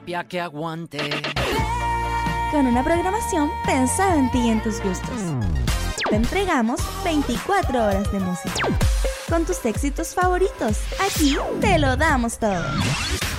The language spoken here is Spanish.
terapia que aguante. Con una programación pensada en ti y en tus gustos. Te entregamos 24 horas de música. Con tus éxitos favoritos. Aquí te lo damos todo.